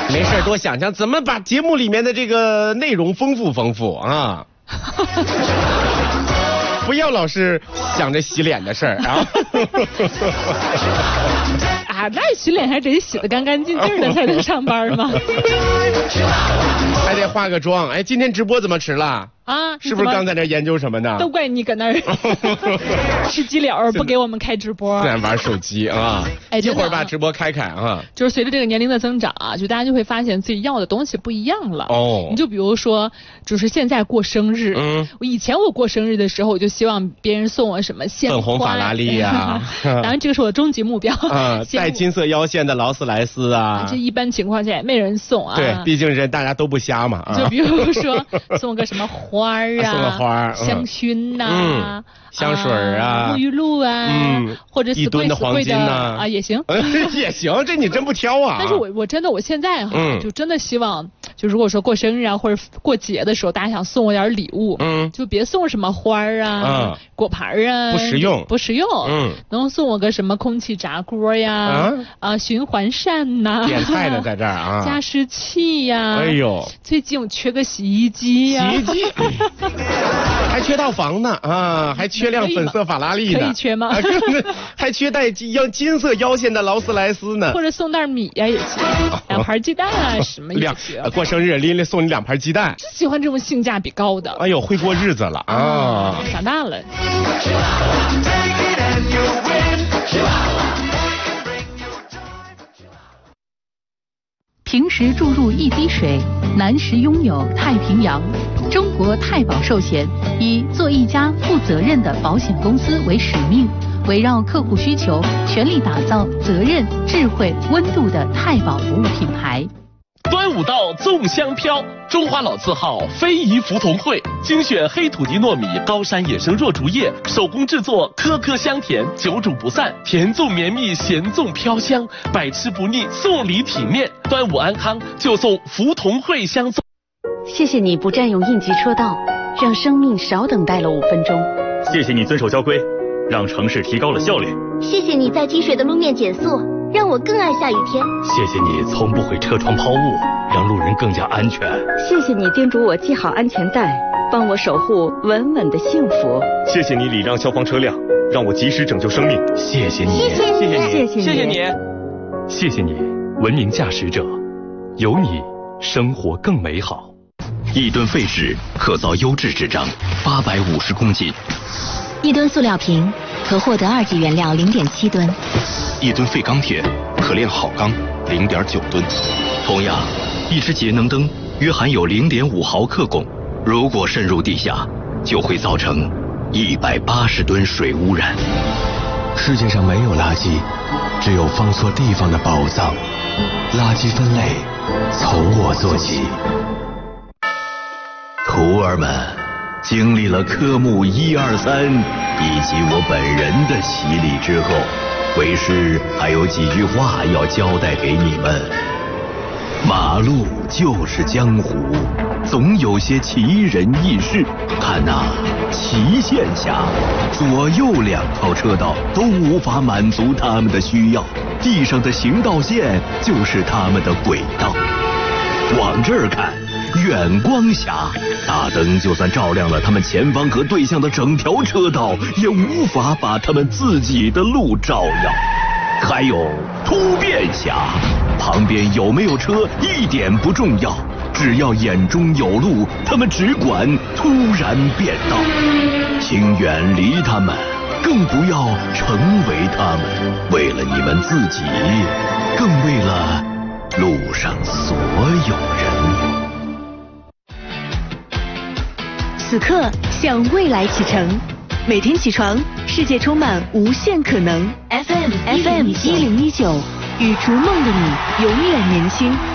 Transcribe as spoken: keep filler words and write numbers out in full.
没事多想想怎么把节目里面的这个内容丰富丰富啊。不要老是想着洗脸的事儿啊！ 啊，那洗脸还得洗得干干净净的才能上班吗？ 还得化个妆。哎，今天直播怎么迟了？啊，是不是刚在那研究什么呢？ 都怪你搁那儿吃鸡柳不给我们开直播， 自然玩手机啊！哎，一会儿把直播开开啊！ 就是随着这个年龄的增长啊，就大家就会发现自己要的东西不一样了。哦，你就比如说，就是现在过生日，嗯，我以前我过生日的时候，我就希望别人送我什么鲜花、 粉红法拉利呀， 当然这个是我的终极目标啊，带金色腰线的劳斯莱斯啊， 这一般情况下也没人送啊。 对，毕竟人大家都不瞎嘛。 就比如说送个什么花儿啊， 送个花儿， 香薰呐， 香水啊， 沐浴露啊，嗯，或者一吨的黄金呐啊也行， 也行，这你真不挑啊。 但是我我真的我现在哈，就真的希望，就如果说过生日啊或者过节的时候，大家想送我点礼物，嗯，就别送什么花儿啊、果盘啊， 不实用， 不实用，嗯，能送我个什么空气炸锅呀，啊，循环扇呐， 点菜的在这儿啊， 加湿器呀， 哎呦， 最近我缺个洗衣机呀， 洗衣机。还缺套房呢啊，还缺辆粉色法拉利呢， 可以缺吗？ 还缺带腰金色腰线的劳斯莱斯呢， 或者送袋米呀也行，两盘鸡蛋啊什么也行。 过生日琳琳送你两盘鸡蛋， 就喜欢这种性价比高的。 哎呦，会过日子了啊， 长大了。 平时注入一滴水，难时拥有太平洋。中国太保寿险以做一家负责任的保险公司为使命，围绕客户需求，全力打造责任、智慧、温度的太保服务品牌。 端午到，粽香飘，中华老字号非遗福同汇，精选黑土地糯米、高山野生弱竹叶，手工制作，颗颗香甜，久煮不散，甜粽绵密，咸粽飘香，百吃不腻，送礼体面。端午安康，就送福同汇香粽。 谢谢你不占用应急车道，让生命少等待了五分钟。 谢谢你遵守交规，让城市提高了效率。 谢谢你在积水的路面减速，让我更爱下雨天。 谢谢你从不会车窗抛物，让路人更加安全。 谢谢你叮嘱我系好安全带，帮我守护稳稳的幸福。 谢谢你礼让消防车辆，让我及时拯救生命。谢谢你， 谢谢你， 谢谢你， 谢谢你， 谢谢你，谢谢你，文明驾驶者，有你，生活更美好。 一吨废纸可造优质纸张八百五十公斤， 一吨塑料瓶可获得二级原料零点七吨， 一吨废钢铁可炼好钢零点九吨。同样，一只节能灯约含有零点五毫克汞，如果渗入地下，就会造成一百八十吨水污染。 世界上没有垃圾，只有放错地方的宝藏。垃圾分类从我做起。 徒儿们，经历了科目一二三以及我本人的洗礼之后，为师还有几句话要交代给你们。马路就是江湖，总有些奇人异事。看那齐线下，左右两套车道都无法满足他们的需要，地上的行道线就是他们的轨道。往这儿看，远光狭，大灯就算照亮了他们前方和对向的整条车道，也无法把他们自己的路照耀。还有突变狭，旁边有没有车一点不重要，只要眼中有路，他们只管突然变道。请远离他们，更不要成为他们，为了你们自己，更为了路上所有人。 此刻向未来启程，每天起床，世界充满无限可能。F M F M 一零一九，与逐梦的你永远年轻。